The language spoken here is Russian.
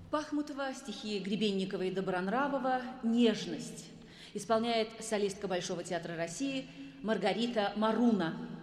Пахмутова, стихи Гребенникова и Добронравова «Нежность». Исполняет солистка Большого театра России Маргарита Маруна.